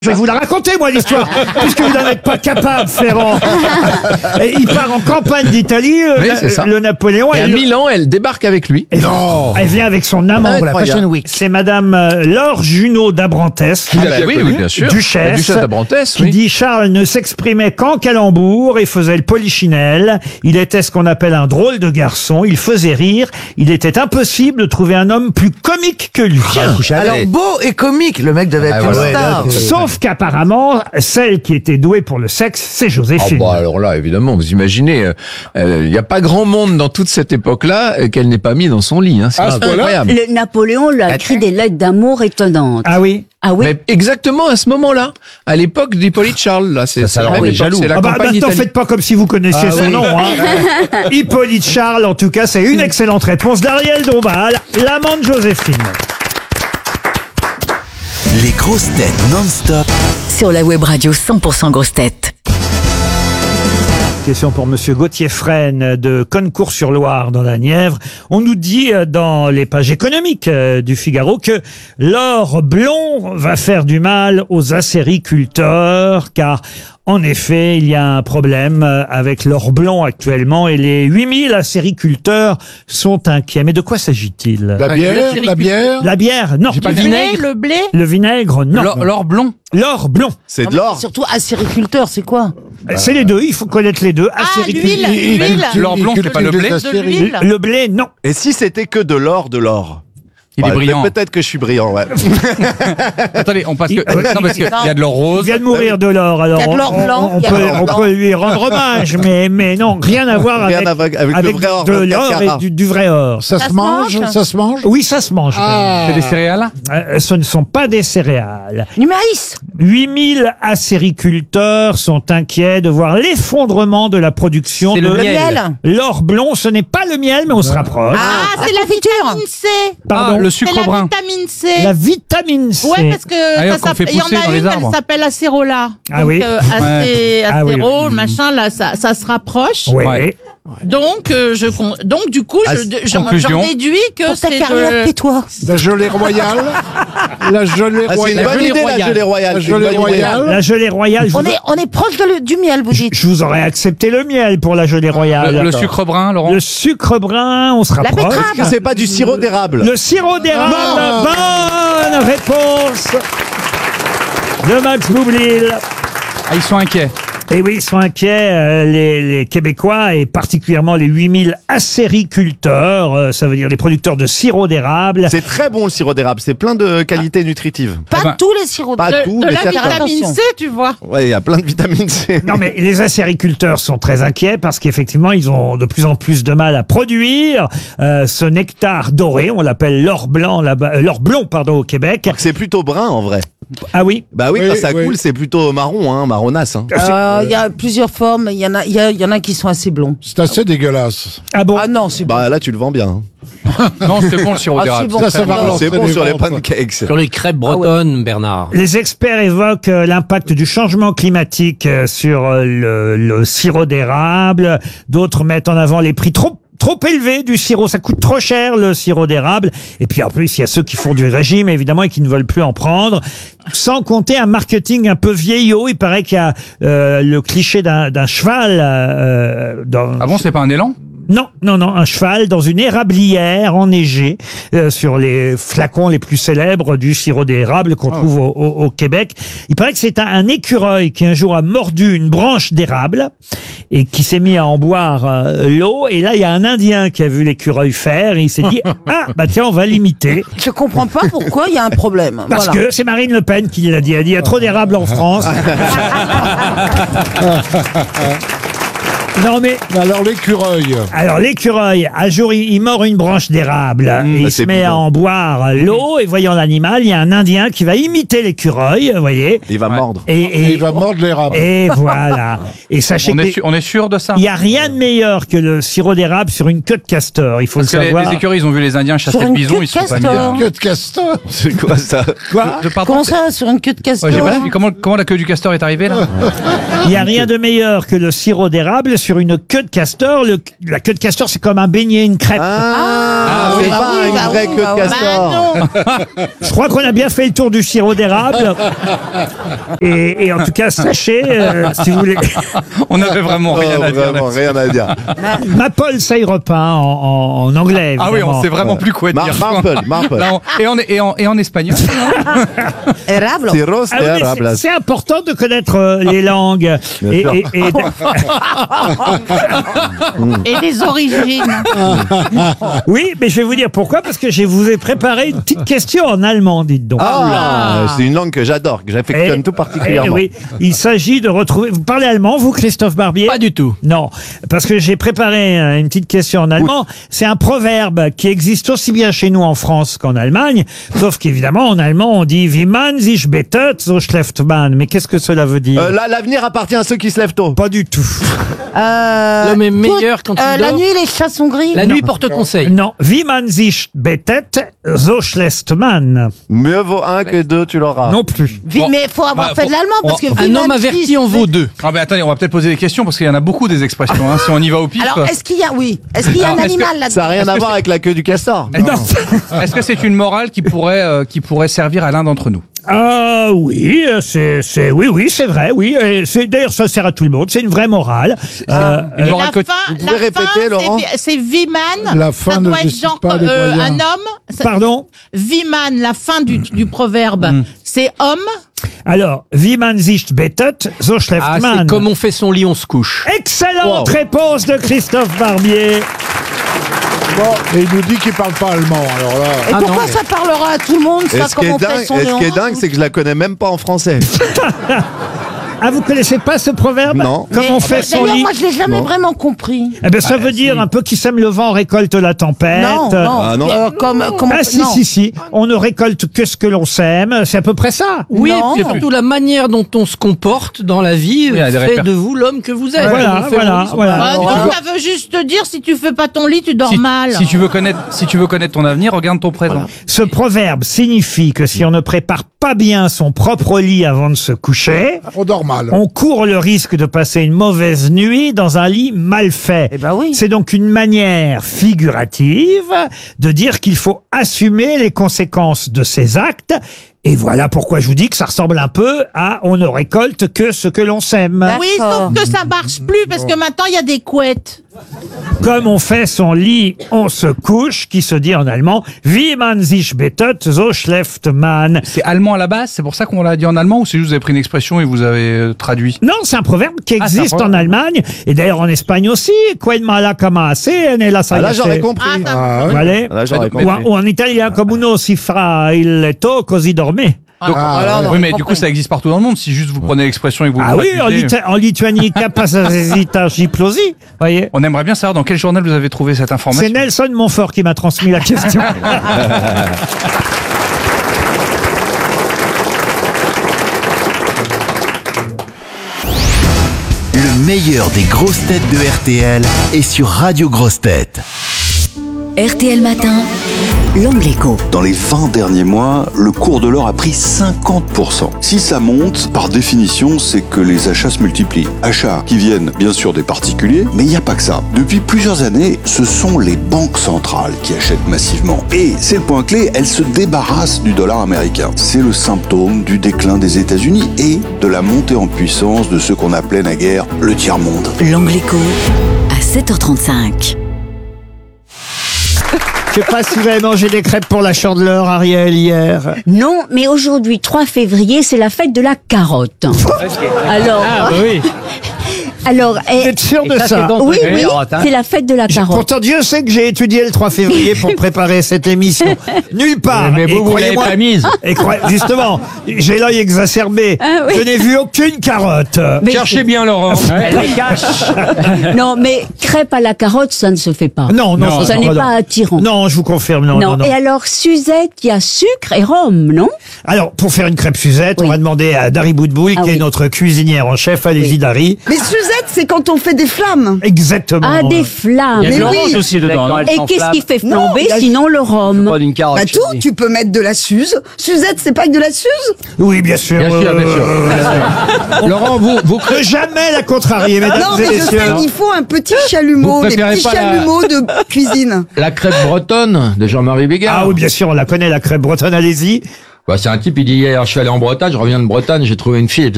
Je vais vous la raconter, moi, l'histoire, puisque vous n'en êtes pas capable, Ferrand. Et il part en campagne d'Italie, Oui, c'est ça. le Napoléon. Et à Milan, elle débarque avec lui. Non. Elle vient avec son amant pour la Fashion Week. C'est Madame Laure Junot d'Abrantès, Oui, bien sûr. La duchesse, duchesse d'Abrantès, qui oui. dit Charles ne s'exprimait qu'en calembour et faisait le polichinelle. Il était ce qu'on appelle un drôle de garçon. Il faisait rire. Il était impossible de trouver un homme plus comique que lui. Alors beau et comique, le mec devait être une star. Sauf qu'apparemment, celle qui était douée pour le sexe, c'est Ah Joséphine. bah alors là, évidemment, vous imaginez, il n'y a pas grand monde dans toute cette époque-là qu'elle n'ait pas mis dans son lit. Hein. C'est incroyable. Le Napoléon lui a écrit des lettres d'amour étonnantes. Ah oui. Ah oui. Mais exactement à ce moment-là, à l'époque d'Hippolyte Charles, là, c'est ça rend jaloux. c'est la Ah bah, campagne maintenant, d'Italie. faites pas comme si vous connaissiez son nom. Hein. Hippolyte Charles, en tout cas, c'est une excellente réponse d'Ariel Dombal, l'amant de Joséphine. Les grosses têtes non-stop. Sur la web radio 100% grosses têtes. Question pour Monsieur Gauthier Fresne de Concours-sur-Loire dans la Nièvre. On nous dit dans les pages économiques du Figaro que l'or blond va faire du mal aux acériculteurs car en effet, il y a un problème avec l'or blond actuellement et les 8000 acériculteurs sont inquiets. Mais de quoi s'agit-il? La bière. La bière, non. Pas de vinaigre. Le blé. Le vinaigre, non. L'or blond. L'or blond. C'est de l'or. Surtout acériculteur, c'est quoi? C'est les deux, il faut connaître les deux. l'huile, l'huile. L'or blond, c'est pas le blé. De l'huile. Le blé, non. Et si c'était que de l'or, Il est brillant. Peut-être que je suis brillant, ouais. Attendez, on passe que. Non, parce qu'il y a de l'or Il rose. vient de mourir de l'or, alors Il y a de l'or blanc, on il y a de l'or peut, blanc. lui rendre hommage, mais non, rien à voir Rien avec, à voir avec le vrai or, de 24 l'or carats. et du vrai or. Ça se mange. Ça se mange. Oui, ça se mange. C'est des céréales. Ce ne sont pas des céréales. Du maïs. 8000 acériculteurs sont inquiets de voir l'effondrement de la production C'est de le Le miel. miel. l'or blond. Ce n'est pas le miel, mais on se rapproche. Ah, c'est la vitamine C. Pardon. Le C'est sucre la brun. vitamine C. La vitamine C. Ouais, parce que Ah, ça qu'on fait s'appelle- il y en pousser dans a les une, arbres. elle s'appelle acérola. Ah Donc, oui. Ah oui. acéro, machin, là, ça se rapproche. Oui. Ouais. Donc, donc, du coup, j'en conclusion. déduis que Pour ta c'est carrière, tais-toi. La gelée royale. La gelée Ah, c'est une bonne idée, la gelée royale. C'est une bonne idée. La gelée royale. On est proche du miel, vous dites. Je vous aurais accepté le miel pour la gelée royale. Le sucre brun, Laurent. Le sucre brun, on se rapproche. betterave. Est-ce que c'est pas du sirop d'érable? Le sirop d'érable. Bonne réponse de Max Boublil. Ah, ils sont inquiets. Et oui, ils sont inquiets, les Québécois, et particulièrement les 8000 acériculteurs, ça veut dire les producteurs de sirop d'érable. C'est très bon le sirop d'érable, c'est plein de qualités nutritives. Pas Eh ben, tous les sirops. Pas de, tout, de mais la certains. vitamine C, tu vois. Ouais, il y a plein de vitamines C. Non mais les acériculteurs sont très inquiets parce qu'effectivement ils ont de plus en plus de mal à produire ce nectar doré, on l'appelle l'or blanc là-bas, l'or blond pardon au Québec. C'est plutôt brun en vrai. Ah oui. Bah oui, quand ça coule, c'est plutôt marron, hein, marronasse. Hein. Il y a plusieurs formes. Il y en a qui sont assez blonds. C'est assez dégueulasse. Ah bon. Ah non, c'est bon. Bah là, tu le vends bien. Hein. Non, c'est bon le sirop Ah, d'érable. c'est bon. Ça va relancer C'est bon les sur les ventes. pancakes. Sur les crêpes bretonnes, Bernard. Les experts évoquent l'impact du changement climatique sur le sirop d'érable. D'autres mettent en avant les prix trop élevé du sirop, ça coûte trop cher le sirop d'érable. Et puis en plus, il y a ceux qui font du régime évidemment et qui ne veulent plus en prendre. Sans compter un marketing un peu vieillot. Il paraît qu'il y a le cliché d'un cheval dans. Ah bon, c'est pas un élan? Non, un cheval dans une érablière enneigée sur les flacons les plus célèbres du sirop d'érable qu'on trouve au Québec. Il paraît que c'est un écureuil qui un jour a mordu une branche d'érable et qui s'est mis à en boire l'eau. Et là, il y a un Indien qui a vu l'écureuil faire et il s'est dit « Ah, bah tiens, on va l'imiter. Je comprends pas pourquoi il y a un problème. » Parce Voilà. que c'est Marine Le Pen qui l'a dit. Elle dit « Il y a trop d'érable en France. » Non mais Alors l'écureuil. alors l'écureuil, un jour il mord une branche d'érable et il se c'est met à bidon. en boire l'eau et voyant l'animal, il y a un Indien qui va imiter l'écureuil, vous voyez. Il va mordre. Et mordre l'érable. et voilà. Et sachez On est sûr de ça? il n'y a rien de meilleur que le sirop d'érable sur une queue de castor. Il faut Parce le que savoir. les écureuils, ils ont vu les Indiens chasser Sur le une bison, queue ils se sont de pas mis castor. à... Queue de castor. C'est quoi ça? Quoi Pardon, Comment ça, sur une queue de castor? Ouais, j'ai pas compris. Comment la queue du castor est arrivée là? Il n'y a rien de meilleur que le sirop d'érable sur une queue de castor. La queue de castor, c'est comme un beignet, une crêpe. C'est pas une vraie queue de castor. Je crois qu'on a bien fait le tour du sirop d'érable. Et en tout cas, sachez, si vous voulez... On n'avait vraiment rien à dire. Vraiment rien à dire. Maple syrup en anglais. Ah oui, évidemment. on sait vraiment plus quoi dire. Marple. Là, et en espagnol. Érable. Sirop Ah oui, mais d'érable. c'est important de connaître les langues. Et des origines. Oui, mais je vais vous dire pourquoi, parce que je vous ai préparé une petite question en allemand, dites donc. C'est une langue que j'adore, que j'affectionne tout particulièrement. Oui, il s'agit de retrouver... Vous parlez allemand, vous, Christophe Barbier? Pas du tout. Non, parce que j'ai préparé une petite question en allemand. C'est un proverbe qui existe aussi bien chez nous en France qu'en Allemagne, sauf qu'évidemment, en allemand, on dit « Wie man sich bettet, so schläft man ». Mais qu'est-ce que cela veut dire? L'avenir appartient à ceux qui se lèvent tôt. Pas du tout. L'homme est meilleur quand il La dort. nuit, les chats sont gris. La nuit porte conseil. Non, « Wie man sich bettet, so schläft man Mieux vaut un que deux, tu l'auras. » Non plus. Mais faut avoir fait de l'allemand parce que Un homme averti en vaut deux. Ah ben attendez, on va peut-être poser des questions parce qu'il y en a beaucoup des expressions. Hein, si on y va au pif. Alors, est-ce qu'il y a un animal là-dedans? Ça n'a rien à voir avec la queue du castor. Est-ce que c'est une morale qui pourrait servir à l'un d'entre nous? Ah oui, oui, c'est vrai, oui. D'ailleurs, ça sert à tout le monde. C'est une vraie morale. Une Et morale la que- fin, Vous pouvez répéter, Laurent c'est Viman. La fin ça ne doit être justifie genre pas les moyens. un homme. Pardon? Viman, la fin du proverbe, c'est homme. Alors, wie man sich bettet, so schläft Ah, man. c'est comme on fait son lit, on se couche. Excellente réponse de Christophe Barbier. Bon, et il nous dit qu'il parle pas allemand, alors là. Et pourquoi ça parlera à tout le monde, Et ça, ce qui comme on fait est son dingue, c'est que je la connais même pas en français. Ah, vous connaissez pas ce proverbe? Non. Comme on fait son D'ailleurs, lit. moi, je l'ai jamais vraiment compris. Eh ben, ça veut dire un peu qui sème le vent récolte la tempête. Non, Ah, non. comme Ah, si. On ne récolte que ce que l'on sème. C'est à peu près ça. Oui, Non. et puis surtout la manière dont on se comporte dans la vie il y a des fait repères. de vous l'homme que vous êtes. Voilà, On fait voilà, mon lit, voilà. Ah non, ça veut juste te dire si tu fais pas ton lit, tu dors mal. Si tu veux connaître ton avenir, regarde ton présent. Ce proverbe signifie que si on ne prépare pas bien son propre lit avant de se coucher, On dort mal. on court le risque de passer une mauvaise nuit dans un lit mal fait. Eh ben oui. C'est donc une manière figurative de dire qu'il faut assumer les conséquences de ses actes. Et voilà pourquoi je vous dis que ça ressemble un peu à on ne récolte que ce que l'on sème. Oui, sauf que ça marche plus parce que maintenant il y a des couettes. Comme on fait son lit, on se couche, qui se dit en allemand Wie man sich bettet, so schläft man. C'est allemand à la base, c'est pour ça qu'on l'a dit en allemand ou c'est juste vous avez pris une expression et vous avez traduit? Non, c'est un proverbe qui Ah, c'est un existe en proverbe. Allemagne et d'ailleurs en Espagne aussi. Quel mala kamase, nella Ah, là, j'aurais sagesse. compris. Ah, oui. Voilà. Là, j'aurais Mais- compris. Ou en italien, comme uno si fra il letto così dorme. Donc, Ah, oui, mais du coup, ça existe partout dans le monde. Si juste vous prenez l'expression et que vous Ah vous oui, traduisez. en Lituanie, capacita giplosi. Voyez. On aimerait bien savoir dans quel journal vous avez trouvé cette information. C'est Nelson Montfort qui m'a transmis la question. Le meilleur des grosses têtes de RTL est sur Radio Grosses Têtes. RTL Matin, l'angle écho. Dans les 20 derniers mois, le cours de l'or a pris 50%. Si ça monte, par définition, c'est que les achats se multiplient. Achats qui viennent bien sûr des particuliers, mais il n'y a pas que ça. Depuis plusieurs années, ce sont les banques centrales qui achètent massivement. Et c'est le point clé, elles se débarrassent du dollar américain. C'est le symptôme du déclin des États-Unis et de la montée en puissance de ce qu'on appelait naguère le tiers-monde. L'angle écho à 7h35. Je sais pas si vous avez mangé des crêpes pour la Chandeleur, Ariel, hier. Non, mais aujourd'hui, 3 février, c'est la fête de la carotte. Alors, oui. alors, Vous êtes sûr de ça? oui, c'est la fête de la carotte. Pourtant, Dieu sait que j'ai étudié le 3 février pour préparer cette émission. Nulle part. Mais Et vous l'avez croyez-moi- pas mise. Et justement, j'ai l'œil exacerbé. Ah oui. Je n'ai vu aucune carotte. Mais Cherchez bien, Laurent. Elle les cache. Non, mais crêpe à la carotte, ça ne se fait pas. Non, non, ça n'est non. pas attirant. Non, je vous confirme, non, non, non. Et alors, Suzette, il y a sucre et rhum, non? Alors, pour faire une crêpe Suzette, Oui. on va demander à Dari Boudboul, Ah qui est oui. notre cuisinière en chef. Allez-y, Dari. Mais Suzette, Suzette, c'est quand on fait des flammes. Exactement. Ah, des flammes. Il y a Mais de l'orange oui. aussi dedans. non Et qu'est-ce qui fait Non, flamber il y a- sinon le rhum? Pas d'une carotte. Bah tout, tu peux mettre de la Suze. Suzette, c'est pas que de la Suze? Oui, bien sûr. Bien sûr, bien sûr. Laurent, vous Que jamais la contrarier, mesdames Non, et mais je messieurs. sais, il faut un petit chalumeau, Vous des préférez petits pas la- chalumeaux de cuisine. la crêpe bretonne de Jean-Marie Bigard. Ah oui, bien sûr, on la connaît, la crêpe bretonne, allez-y. Bah, c'est un type, il dit hier, je suis allé en Bretagne, je reviens de Bretagne, j'ai trouvé une fille,